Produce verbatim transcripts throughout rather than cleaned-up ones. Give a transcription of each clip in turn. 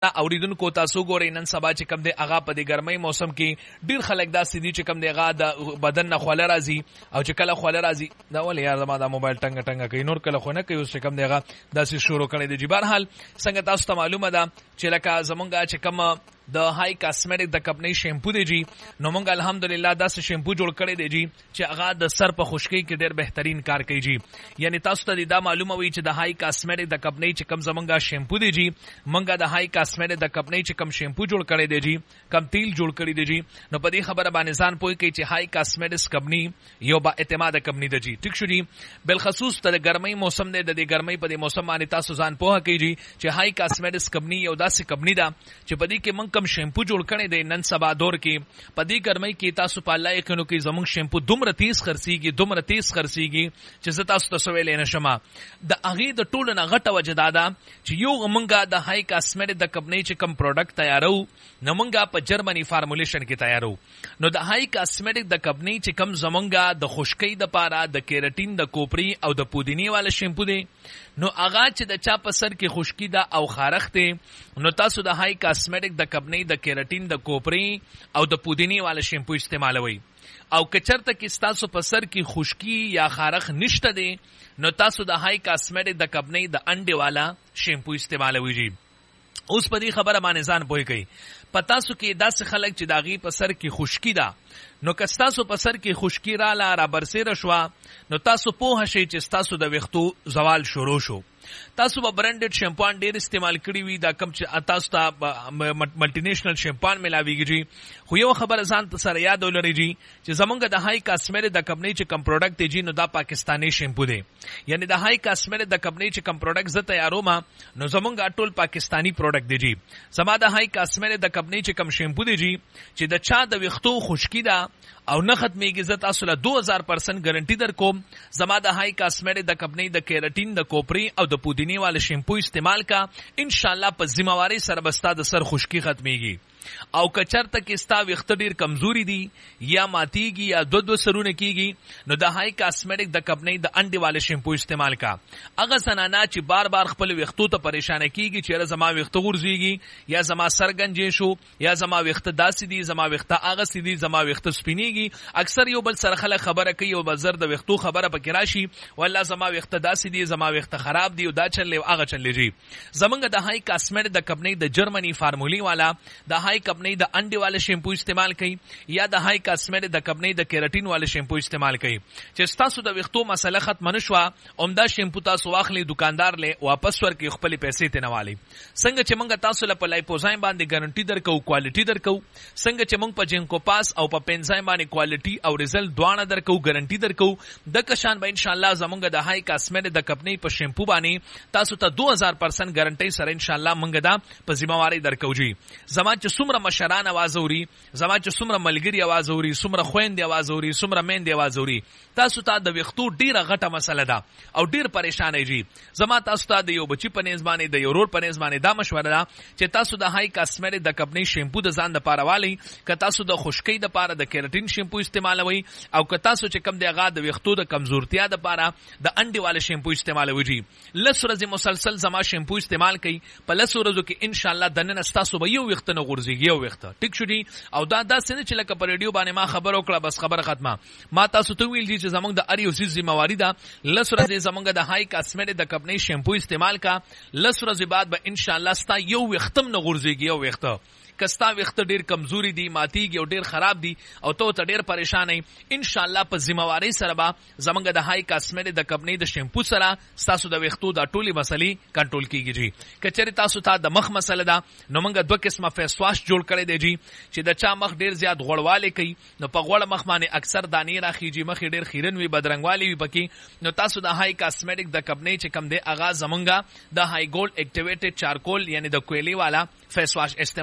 اوریدونکو تاسو ګورئ نن سبا چې کم دی هغه په دې ګرمۍ موسم کې ډیر خلک داسې دي چې کم دی هغه د بدن نه خوله راځي او چې کله خوله راځي دا ولې یار زما دا موبایل ټنګه ټنګه کوي نور کله خو نه کوي اوس چې کم دی هغه داسې شروع کړی دی. بهرحال څنګه تاسو ته معلومه ده چې لکه زمونږ چې کم د هاي کاسمیټک د کمپنۍ شیمپو دی جی نو مونږ الحمدلله داسې شیمپو جوړ کړی دی جی چې هغه د سر په خشکۍ کې ډېر بهترین کار کوي جی. یعنی تاسو ته دا معلومه وي چې د هاي کاسمیټک د کمپنۍ چې کم زمونږ شیمپو دی جی مونږ د هاي کاسمیټک د کمپنۍ چې کم شیمپو جوړ کړی دی جی کم تیل جوړ کړی دی جی نو په دې خبره باندې ځان پوي کوي چې هاي کاسمیټکس کمپنۍ یو با اعتماد کمپنۍ دی جی. ټیک شو جی. بالخصوص د ګرمۍ موسم دی د دې ګرمۍ په دې موسم باندې تاسو ځان پوهه کوي جی چې هاي کاسمیټکس کمپنۍ یو داسې کمپنۍ ده چې په دې کې مونږ کم شیمپو جوړ د نن سبا دور کې په دې ګرمۍ کې تاسو په الله یقینو کې زموږ شیمپو دومره تیز خرڅيږي دومره تیز خرڅيږي چې زه تاسو ته سویل نه شمه د هغه د ټولو نه غټه وجه دا ده چې یو مونږه د هاي کاسمیټک د کمپنۍ چې کم پروډکټ تیارو نو مونږه په جرمني فارمولیشن کې تیارو نو د هاي کاسمیټک د کمپنۍ چې کم زمونږه د خشکۍ د پاره د کیراتین د کوپری او د پودینی والا شیمپو دی نو هغه چې د چا په سر کې خشکی ده او خارخ ده نو تاسو د هاي کاسمیټک د کمپنۍ د کیراتین د کوپری او د پودینی والا شیمپو استعمالوي او کچرته کې تاسو په سر کې خشکی یا خارخ نشته دي نو تاسو د هاي کاسمیټک د کمپنۍ د انډه والا شیمپو استعمالوي جی. اوس په دې خبره باندې ځان پوي کوي پتا سو کې داسې خلک چې داغي په سر کې خشکی ده نو که تاسو په سر کې خشکی را لا را برسېره شو نو تاسو په هشي چې تاسو د وختو زوال شروع شو تاسو به برانډډ شیمپان ډیر استعمال کړی وي دا کم چې تاسو ته ملټی نېشنل شیمپان ملاويږي جی خو یو خبر ځان ته سره یاد ولرئ جی چې زمونږ د هاي کاسمیټک د کمپنۍ چې کم پروډکټ دی جی نو دا پاکستانی شیمپو دی. یعنی د هاي کاسمیټک د کمپنۍ چې کم پروډکټ زه تیاروم نو زمونږ ټول پاکستانی پروډکټ دی جی. زما د هاي کاسمیټک د کمپنۍ چې کم شیمپو دی جی چې د چا د وختو خشکی ده او نه ختميږي زه تاسو له دو هزار پرسنټ ګارانټي در کوم زما د هاي کاسمیټک د کمپنۍ د کیراتین د کوپری او د پودینی والا شیمپو استعمال کا ان شاء الله په ذمہواری سره بستا د سر خشکی ختميږي. او کچرته کې ستا وخت ډیر کمزوري دي یا ماتيږي یا دو دو سرونه کیږي نو د هاي کاسمیټک د کمپنۍ د انډي والا شیمپو استعمال کا. هغه زنانا چې بار بار خپل وختو ته پریشان کیږي چې زما وخت غورځيږي یا زما سرګنجې شو یا زما وخت داسې دي زما وخت هغه سدي زما وخت سپینیږي اکثر یو بل سره خلک خبره کوي او بزر د وختو خبره پکې راشي والله زما وخت داسې دي زما وخت خراب دي او دا چلې هغه چلې جی. زمونږ د هاي کاسمیټک د کمپنۍ د جرمني فارمولي والا د هاي کمپنۍ د انډي والا شیمپو استعمال کړئ یا د هاي کاسمیټک د کمپنۍ د کیراتین والا شیمپو استعمال کړئ چې تاسو د وختو مسله ختم نشوه عمده شیمپو تاسو واخلي دکاندار له واپس ورکړي خپل پیسې ته نوالي. څنګه چې موږ تاسو له لایپوزایم باندې ګارانټي درکو کوالټي درکو څنګه چې موږ په جنکو پاس او په پنزایم باندې کوالټي او رزلټ دواړه درکو ګارانټي درکو د کشان به ان شاء الله زمونږ د هاي کاسمیټک د کمپنۍ په شیمپو باندې تاسو ته دو هزار پرسنټ ګارانټي سره ان شاء الله موږ دا په ذمہواری درکو جی. زما چې څومره مشران आवाज اوري زما چې څومره ملګری आवाज اوري څومره خويند आवाज اوري څومره مین دی आवाज اوري تاسو ته د وختو ډیره غټه مسله ده او ډیر پریشان یې جی. زما تاسو ته د یو بچی په نسبانه د یو رور په نسبانه دا مشوره ده چې تاسو د هاي کاسمیټک د کمپنۍ شیمپو د ځان د پاره والی که تاسو د خشکی د پاره د کیراتین شیمپو استعمالوي او که تاسو چې کم دی هغه د وختو د کمزورتیا د پاره د انډي والا شیمپو استعمالوي جی. لس ورځې مسلسل زما شیمپو استعمال کړئ په لس ورځو کې ان شاء الله د نن تاسو به یو وخت نه غورځيږي یو وخت ټیک شو جی. او دا داسې نه چې لکه په ریډیو باندې ما خبر وکړه بس خبره ختمه ما تاسو ته ویل دي چې زمونږ د اریو سیس ذمہواری ده لس ورځې زمونږ د هاي کاسمیټک د کمپنۍ شیمپو استعمال کا لس ورځې بعد به ان شاء الله ستا یو وختم نه غورځيږي یو وخت کستا وخت ډیر کمزوري دي ماتيږي او ډیر خراب دي او ته ته ډیر پریشان یې ان شاء الله په ذمہواری سره به زمونږ د هاي کاسمیټک د کمپنۍ د شیمپو سره تاسو د وختو د ټولي مسلې کنټرول کیږي جی. کچری تاسو ته د مخ مسله ده نو موږ دوه قسمه فیس واش جوړ کړی دی جی چې د چا مخ ډیر زیات غوړواله کوي نو په غوړ مخ باندې اکثر دانې راخیږي مخ ډیر خیرن وي بدرنګوالی وي پکې نو تاسو د هاي کاسمیټک د کمپنۍ چې کم دی اغاز زمونږ د هاي ګولډ اکټیویټډ چارکول یعنی د کویلی والا فیس واش استعمال کوي.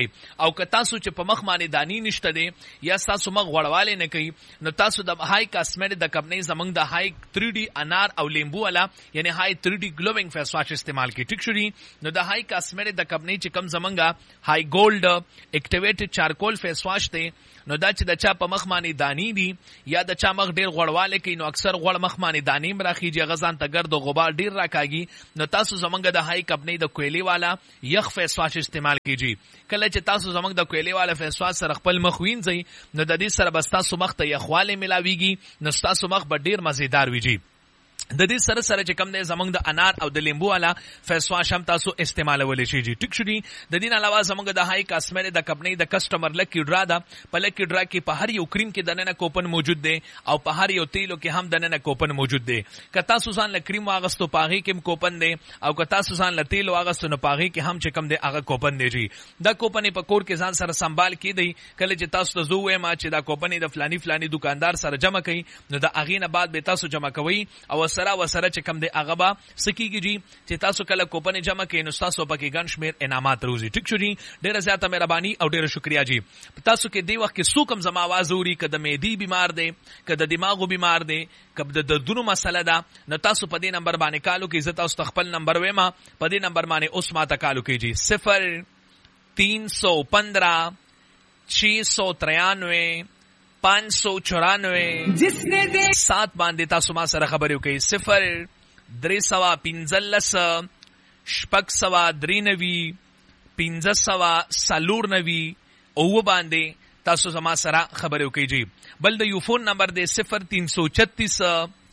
او که تاسو چې په مخ باندې دانی نشته دی یا تاسو مخ غوړواله نه کوي نو تاسو د هاي کاسمیټ د کمپنی زمنګ د هاي تھری ډي انار او لیمبو والا یعنی هاي تھری ډي ګلوینګ فیس واش استعمال کی ټیک شوري نو د هاي کاسمیټ د کمپنی چې کم زمنګ هاي ګولډ اکټیویټډ چارکول فیس واش ته نو دا چې د چا په مخ باندې دانی دي یا د چا مخ ډیر غوړواله کوي نو اکثر غوړ مخ باندې دانی مراخیږي غزان ته ګرد او غبار ډیر راکاږي نو تاسو زمنګ د هاي کمپنی د کویلی والا یخ فیس واش استعمال کیږي کله چې تاسو زمنګ د کویلی والا فیس واش سره خپل مخ وینځي نو د دې سره بس تاسو مخ ته یخواله ملاويږي نو تاسو مخ به ډیر مزیدار ویږي د دې سره سره چې کم دی زمنګ د انار او د لیمبو والا فیس واش هم تاسو استعمالولی شي جی ټیک شو دي د دې علاوه زمنګ د هاي کاسمیټ د کمپنی د کسٹمر لکی ډرا دا په لکی ډرا کې په هر یو کریم کې دنه کوپن موجود دی او په هر یو تیلو کې هم دنه کوپن موجود دی که تاسو ځان ل کریم واغستو پاغي کې کوپن دی او که تاسو ځان ل تیل واغستو نو پاغي کې هم چې کم دی هغه کوپن دی جی دا کوپن په کور کې ځان سره سنبال کې دی کله چې تاسو ته زوې ما چې دا کوپن د فلانی فلانی دکاندار سره جمع کړي نو د اغینه بعد به تاسو جمع کوي او سره وسره چې کم دی هغه با سکیږي جی چې تاسو کله کوپن جمع کړئ نو تاسو پکې ګڼ شمیر انعامات روزي ټیک شو جی ډیره زیاته مهرباني او ډیره شکریا جی تاسو کې دی وخت کې سو کم زما आवाज اوري کده مېدی بیمار دی کده دماغو بیمار دی کده د دونو مسله ده نو تاسو په دې نمبر باندې کالو کې عزت او خپل نمبر وېما په دې نمبر باندې اوس ماته کالو کې جی صفر تین سو پندرہ چھ سو ترانوے پانچ سو چورانوے سات باندې تاسو ما سره خبرې وکړئ صفر درې سوا پنځلس شپږ سوا درې نوي پنځه سوا څلور نوي اووه باندې تاسو زما سره خبرې وکړئ جی بل د یو فون نمبر دی صفر تین سو چھتیس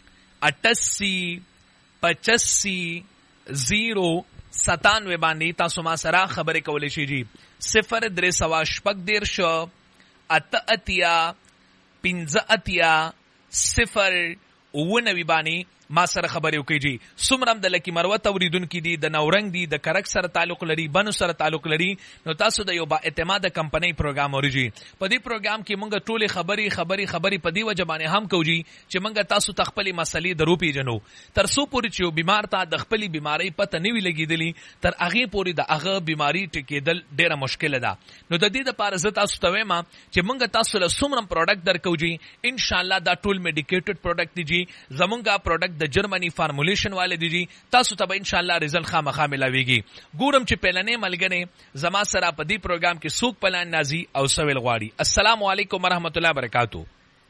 اٹاسی پچاسی زیرو ستانوے باندې تاسو ما سره خبرې کولی شئ جی صفر درې سوا شپږ دېرش اته اتیا پنځه اتیا صفر اووه نوي باندې ما سره خبرې وکړي جی سمرم د لکی مروت اوریدونکو دي د نورنګ دي د کرک سره تعلق لري بنو سره تعلق لري نو تاسو د یو با اعتماد کمپنی پروګرام اوريږي په دې پروګرام کې مونږ ټوله خبري خبري خبري په دې وجه باندې هم کوجی چې مونږ تاسو تخپلي مسلې درو پیژنو تر سو پوري چې بیمار ته د خپلي بیماری پته نه وی لګیدلی تر هغه پوري د هغه بیماری ټکیدل ډیره مشکله ده نو د دې لپاره زه تاسو ته وایم چې مونږ تاسو له سمرم پروډکټ درکوجی ان شاء الله دا ټول میډیکیټډ پروډکټ دي زمونږه پروډکټ د جرمنی فارمولیشن والے دي تاسو ته ان شاء الله رزلټ خامخا ملاويږي ګورم چې پهلنې ملګری زما سره په دې پروګرام کې سوق پلان نازي او سویل غواړي السلام علیکم ورحمت الله وبرکاتو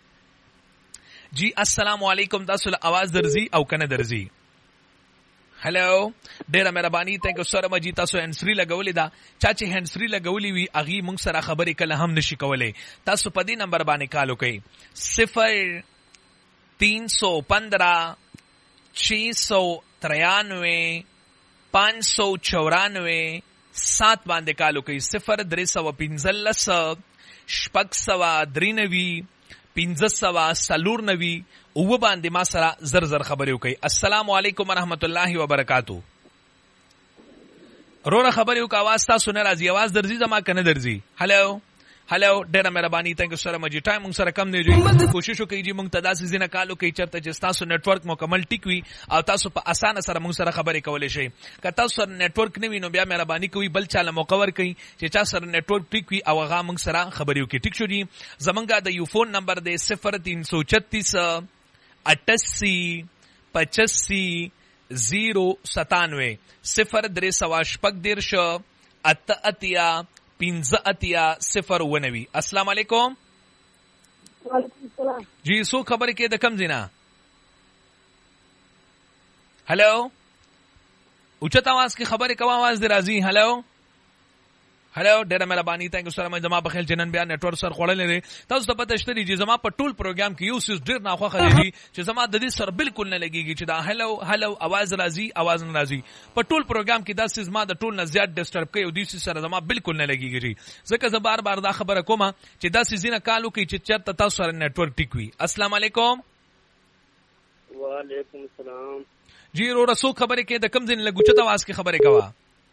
جی السلام علیکم تاسو له आवाज درځي او کنه درځي هلو ډیره مهرباني تاسو سره مجي تاسو هندسري لګولې دا چا چې هندسري لګولې وي اغي مونږ سره خبرې کله هم نشي کولای تاسو په دې نمبر باندې کال وکړئ صفر تین سو پندرہ چھ سو ترانوے پانچ سو چورانوے سات باندې کالو کوي صفر درې سو پنځلس شپږ سوا درې نوي پنځه سوا څلور نوي اووه باندې ما سره زر زر خبرې وکړئ السلام علیکم ورحمت الله وبرکاتو روره خبرې وکړه आवाज تاسو نه راځي आवाज درځي زما کنه درځي هلو هلو ډیره مهرباني تاسو سره مجي ټایم موږ سره کم نه دی کوشش وکړئ چې موږ تداسې زینه کالو کوي چرته چې تاسو نت ورک مکمل ټیک وي او تاسو په اسانه سره موږ سره خبرې کولای شئ که تاسو سره نت ورک نه وي نو بیا مهرباني کوي بل چاله مقور کوي چې چا سره نت ورک ټیک وي او هغه موږ سره خبرې وکړي ټیک شو دي زمونږه د یو فون نمبر دی صفر تین سو چھتیس اٹاسی پچاسی زیرو ستانوے صفر درې سوا شپږ دېرش اته اتیا پنځه اتیا صفر ونوي السلام علیکم وعلیکم السلام جی سو خبرې کې د کم زینا هلو اوچت आवाज کې خبرې کوه आवाज دی راځي هلو هلو ډیره مهرباني تاسو سره مې زما په خیال جنن بیا نت ورک سره خوړلې دي تاسو ته پته شته چې زما په ټول پروګرام کې یو څه ډیر ناخوخه دي چې زما د دې سره بالکل نه لګيږي چې دا هلو هلو आवाज راځي आवाज نه راځي په ټول پروګرام کې دا څه زما د ټول نه زیات ډیسټرب کوي او دې سره زما بالکل نه لګيږي ځکه زه بار بار دا خبره کوم چې دا څه زینه کالو کې چې چرته تاسو سره نت ورک ټیک وي السلام علیکم وعلیکم السلام جی رو رسو خبرې کې د کم زین لګوچت आवाज کې خبرې کوه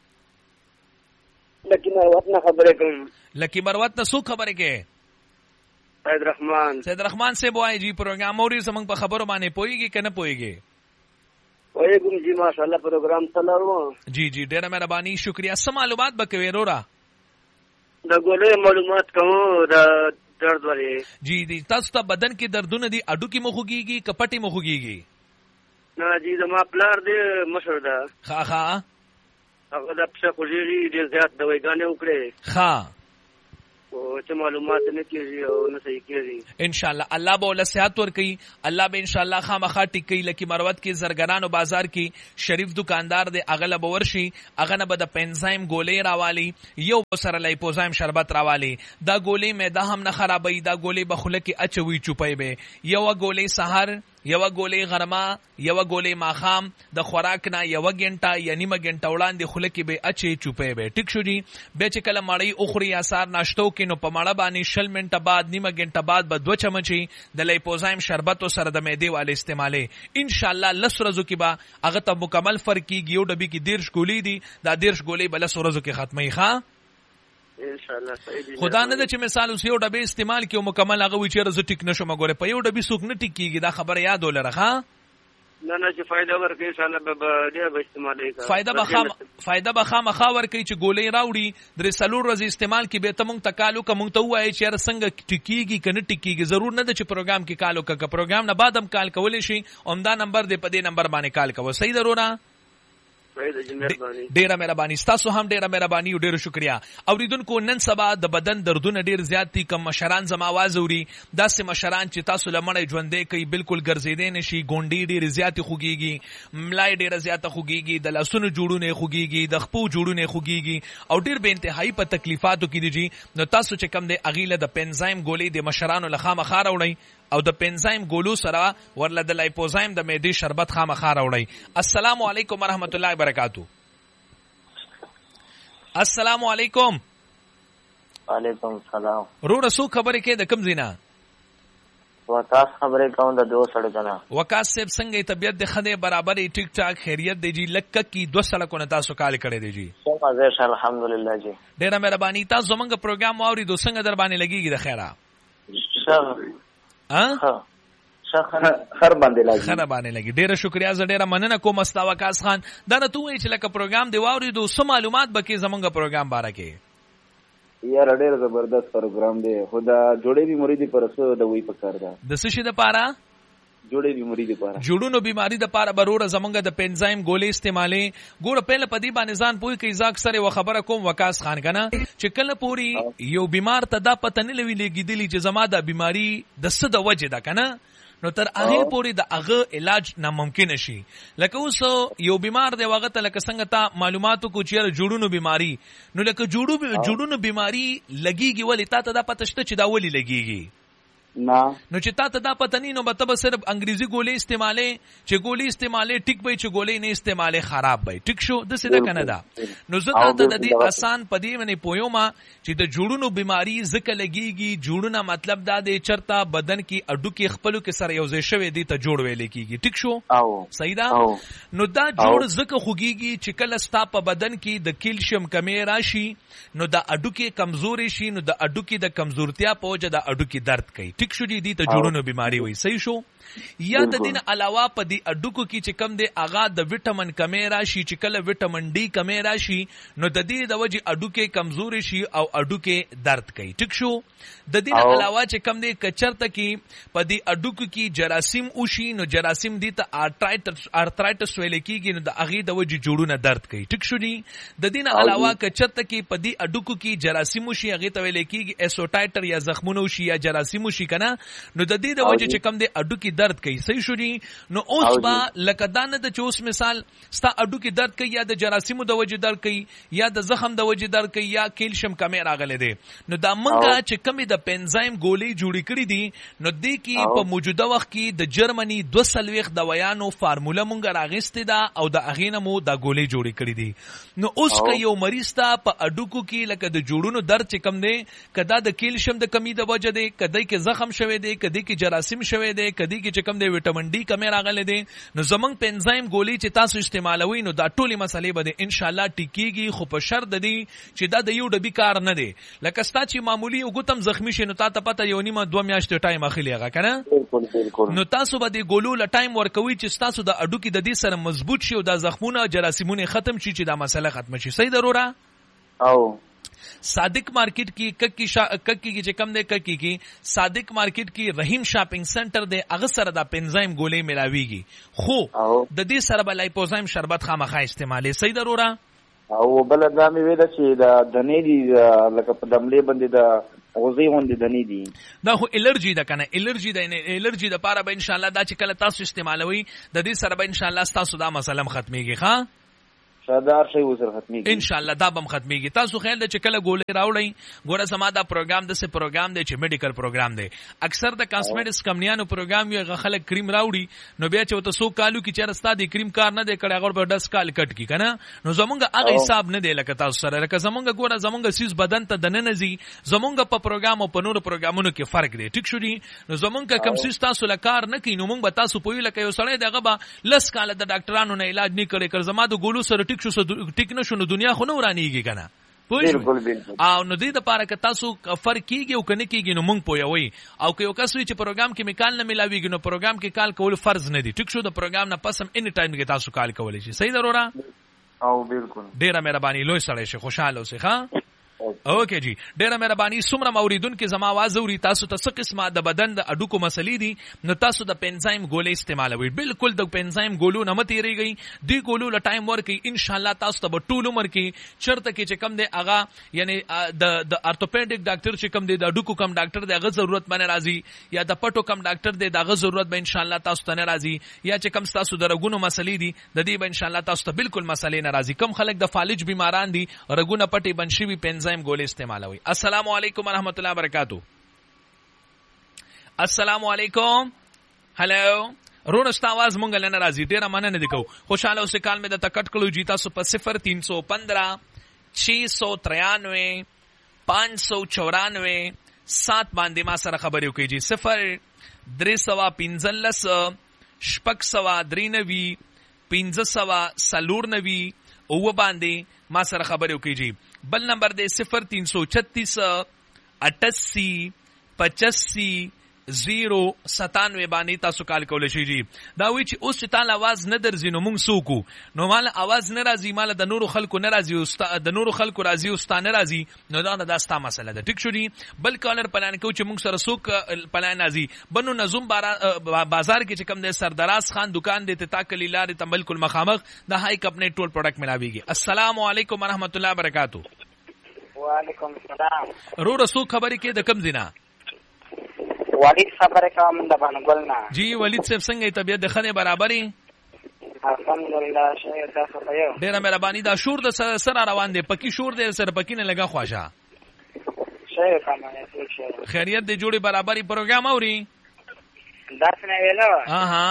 لکی مروت نه خبرې کوم لکی مروت نه سو خبرې کې سید رحمان سید رحمان سے بوای جی پروګرام اوري زمنګ په خبرو باندې پويږي کنه پويږي وعلیکم جی ماشاءالله پروګرام چلو جی جی ډېر مهرباني شکریا سم معلومات بکوي رورا د ګولې معلومات کوم د درد ولې جی دی تاسو ته بدن کې دردونه دي اډو کې مخوږي کپټي مخوږي نه جی زما پلار دې مشر ده ها ها هغه د پښه خوږیږي ډېر زیات دوايګانې وکړې ها او چې معلومات نه کیږي او نه صحیح کیږي ان شاء الله الله به ول صحت ور کوي الله به ان شاء الله خامخا ټیکي لکه مروت کې زرګرانو بازار کې شریف دکاندار دی اغلب ورشي اغه نه به د پنزایم ګولې راوالي یو سره لایپوزایم شربت راوالي دا ګولې مېده هم نه خرابوي دا ګولې بخله کې اچوي چوپي به یو ګولې سحر یو ګولې غرمه یو ګولې ماخام د خوراک نه یو غنټه یا نیمه غنټه وړاندې خله کې به اچي چوپي به ټیک شو جی به چې کله مړی اخري اثر ناشتو کې نو په مړه باندې شل منټه بعد نیمه غنټه بعد به دوه چمچي د لایپوزایم شربت سره د معدې والے استعماله ان شاء الله لس ورځو کې به هغه ته مکمل فرق کیږي یو ډبي کې دیرش ګولې دي دا دیرش ګولې بل لس ورځو کې ختمي ښا ان شاء الله صحیح خدا نه چې مثال اوس یو ډبه استعمال کیو مکمل هغه وی چې رز ټیک نشو مګوره په یو ډبي سوک نه ټیکيږي دا خبره یاد ولره ها نه نه چې فائدہ ورکړي ان شاء الله به ډیر به استعمال کوي فائدہ به خام فائدہ به خام خاور کوي چې ګولې راوړي درې سلور ورځې استعمال کې به تمون تکالو کوم ته وایي چې څنګه ټیکيږي کنه ټیکيږي ضرور نه ده چې پروګرام کې کالو کا پروګرام نه بعد هم کال کولې شي عمدا نمبر دې په دې نمبر باندې کال کوو صحیح ضرورا ډیره مهرباني تاسو هم ډیره مهرباني او ډیره شکریا اوریدونکو نن سبا د بدن دردونه ډیر زیات دي کم مشران زما आवाज اوري داسې مشران چې تاسو لمړې ژوندې کوي بالکل ګرځیدې نشي ګونډي ډیر زیات خوږيږي ملای ډیر زیات خوږيږي د لاسونو جوړونه خوږيږي د خپو جوړونه خوږيږي او ډیر به انتهایی په تکلیفاتو کې دي نو تاسو چې کم د اغیله د پنزایم ګولې د مشرانو لخوا مخاره وړي او د پنزایم ګولو سره ورله د لایپوزایم د معدې شربت خامخا راوړی السلام علیکم ورحمت الله وبرکاتو السلام علیکم وعلیکم السلام رو رسو خبرې کې د کم زینا وکاس خبرې کوم د دوه سړکونه وکاس صاحب څنګه طبيعت د خنه برابرې ټیک ټاک خیریت دی جی لکه کی دوه سړکونه تاسو کال کړی دی جی مزه الحمدلله جی ډیره مهرباني تاسو زمونږ پروګرام واوري دو څنګه در باندې لګیږي د خیره شه ها خر باندې لګي خر باندې لګي ډیره شکریا زه ډیره مننه کوم استا وکاس خان دا نه توې چې لکه پروګرام دی واوري دو سم معلومات بکې زمونږ پروګرام باره کې یار ډیر زبردست پروګرام دی خدا جوړې بي مرید پر سو د وی پکار دا د څه شي د پاره جوړې بي مرید پاره جوړونو بیماری د پاره برور زمونږ د پنزایم ګولې استعمالي ګور په لپاره دی باندې ځان پوي کې ځاک سره و خبره کوم وکاس خان کنه چې کله پوری یو بیمار ته دا پته نه لوي لګیدلی چې زما د بیماری د څه د وجه ده کنه نو تر هغه پوری د هغه علاج ناممکن شي لکه اوس یو بیمار دی وغه ته لکه څنګه تا معلوماتو کو چیرې جوړونو بیماری نو لکه جوړو جوړونو بیماری لګیږي ولی تا ته دا پته شته چې دا ولی لګیږي نه نو چې تا ته دا پته نه نو به ته صرف انګریزي ګولې استعمالې چې ګولې استعمالې ټیک به چې ګولې نه استعمالې خراب به ټیک شو د سیده کنه دا نو زه ته د دې آسان پدې باندې پویوما چې د جوړونو بیماری زکه لګيږي جوړونه مطلب دا دی چرتا بدن کې اډو کې خپلو کې سره یو ځای شوی دی ته جوړ ویل کیږي ټیک شو صحیح ده نو دا جوړ زکه خوږيږي چې کله ستا په بدن کې د کیلشیم کمی راشي نو دا اډو کې کمزوري شي نو د اډو کې د کمزورتیا په وجه د اډو کې درد کوي ټیک شو دي ته جوړونو بیماری وي صحیح شو یا د دین علاوه په دې اډوکو کې چې کم دی اغا د وټامین کمی راشي چې کله وټامین ډي کمی راشي نو د دې د وجې اډوکې کمزوري شي او اډوکې درد کوي ټیک شو د دین علاوه چې کم دی کچرته کې په دې اډوکو کې جراثیم وشي نو جراثیم دي ته ارترایټس ارترایټس ویل کېږي نو د اغي د وجې جوړونه درد کوي ټیک شو دي د دین علاوه کچرته کې په دې اډوکو کې جراثیم وشي اغي ته ویل کېږي اسوټایټر یا زخمونه وشي یا جراثیم وشي کنه نو د دې د وجې چې کم دی اډوکې درد کوي صحیح شو دي نو اوس با لکه دانه د چوس مثال ستا اډو کې درد کوي یا د جراثیمو د وجې درد کوي یا د زخم د وجې درد کوي یا کیلشیم کمی راغلی دی نو دا منګه چې کمی د پنزایم ګولې جوړې کړې دي نو دې کې په موجوده وخت کې د جرمني دوه سلويخ دوايانو فارموله مونږ راغستې ده او د اغینه مو د ګولې جوړې کړې دي نو اوس که یو مریض ته په اډو کې لکه د جوړونو درد چې کم دی کدا د کیلشیم د کمی د وجې دی کدی کې زخم شوی دی کدی کې جراثیم شوی دی کدی کې چې کم دی وټامین ډي کمی راغلی دی نو زمونږ پنزایم ګولې چې تاسو استعمالوي نو دا ټولې مسلې به ان شاء الله ټیکيږي خو په شرط دی چې دا د یو ډبي کار نه دی لکه ستا چې معمولی وګتم زخمی شي نو تا ته پته یو نیمه دوه میاشتې ټایم اخلي هغه کنه نو تاسو به د ګولو ل ټایم ورکوي چې تاسو د اډو کې د دې سره مضبوط شي او د زخمونه جراثیمونه ختم شي چې دا مسله ختم شي صحیح ضروره او صادق مارکیټ کې ککی شا ککی کې چې کم دی ککی کې صادق مارکیټ کې رحیم شاپینګ سنټر دی هغه سره د پنځایم ګولې ملاويږي خو د دې سره بل لایپوزایم شربت خامخا استعمالي صحیح ضروره او بل دا مې ویل چې دا دنې دي لکه په دملې باندې دا غوزي غوندې دنې دي دا خو الرجی ده کنه الرجی ده نه الرجی د پاره به ان شاء الله دا چې کله تاسو استعمالوي د دې سره به ان شاء الله تاسو دا مسله ختميږي ښا شادار شي وسر ختميږي ان شاء الله دا بم ختميږي تاسو خیال د چې کله ګولې راوړی ګوره سما دا پروګرام د سه پروګرام دی چې میډیکل پروګرام دی اکثر د کاسمیټکس کمپنیانو پروګرام یو خلک کریم راوړي نو بیا چې وته سو کالو کې چې رستا دی کریم کار نه دی کړي هغه په دس کال کټ کی کنه نو زمونږ هغه حساب نه دی لکه تاسو سره لکه زمونږ ګوره زمونږ سیس بدن ته د ننزي زمونږ په پروګرام او په نورو پروګرامونو کې فرق دی ټیک شو دی نو زمونږ کم سیس تاسو لکار نه کینو مونږ به تاسو پوي لکه یو سړی دغه به لس کال د ډاکټرانو نه علاج نه کړي کړ زما د ګولو سره ټیک شو ټیک نشو نو دنیا خو نه ورانیږي کنه بالکل بالکل او نو دې د پاره که تاسو فرق کیږي او کنه کیږي نو مونږ پوي او که یو کس وی چې پروګرام کې میکال نه ملاويږي نو پروګرام کې کال کول فرض نه دي ټیک شو د پروګرام نه پسم اني ټایم کې تاسو کال کولای شي صحیح ضروره او بالکل ډیره مهرباني لوی سړی شي خوشاله اوسئ ښا اوکے جی ډیره مهرباني سمره موریدونکو زما आवाज اوري تاسو ته څه قسمه د بدن د اډوکو مسلې دي نو تاسو د پنځایم ګولې استعمالوي بالکل د پنځایم ګولو نه متیریږي دی ګولو ل ټایم ورکي ان شاء الله تاسو ته ټول عمر کې چرته کې چې کم دی اغا یعنی د د ارتوپیډیک ډاکټر چې کم دی د اډوکو کم ډاکټر دی هغه ضرورت باندې راځي یا د پټو کم ډاکټر دی دغه ضرورت به ان شاء الله تاسو ته نه راځي یا چې کم تاسو د رګونو مسلې دي د دې به ان شاء الله تاسو ته بالکل مسلې نه راځي کم خلک د فالج بیماران دي رګونه پټي بنشي پنځایم ګولې استعمالوي السلام علیکم ورحمۃ اللہ وبرکاتہ السلام علیکم هلو رونستا आवाज مونږ لنه راځي ډیره مننه دي کو خوشاله اوسه کال مې د تکټ کړو جیتا سو په صفر تین سو پندرہ چھ سو ترانوے پانچ سو چورانوے سات باندې ما سره خبرې وکړي جی صفر درې سوا پنځلس شپږ سوا درې نوي پنځه سوا سلور نوي او باندې ما سره خبرې وکړي جی بل نمبر دے صفر تین سو چھتیس اٹاسی پچاسی زیرو ستانوے باندې تاسو کال کولای شئ جی دا وی چې اوس تعال आवाज نه درځي نو موږ سوکو نو مال आवाज نه راځي مال د نورو خلکو نه راځي او د نورو خلکو راځي او ستانه راځي نو دا د داستا مسله ده ټیک شو دی بل کالر پلان کو چې موږ سره سوک پلان راځي بنو نظم بازار کې چې کم د سردراز خان دکان دې ته تاکلی لارې ته بالکل مخامخ د هاي کپنه ټول پروډکټ ملاويږي السلام علیکم ورحمۃ اللہ وبرکاتہ وعلیکم السلام رو رسو خبرې کې د کم زینا ولید خبره کوم د بنګل نه جی ولید صاحب څنګه طبيعت د خنه برابرې الحمدلله شه تاسو ته یو ډیره مهرباني دا شور د سره روان دی پکی شور دی سره پکی نه لگا خواشه شه کومه څه خیریت دی جوړي برابرۍ پروګرام اوري داس نه ویلو ها ها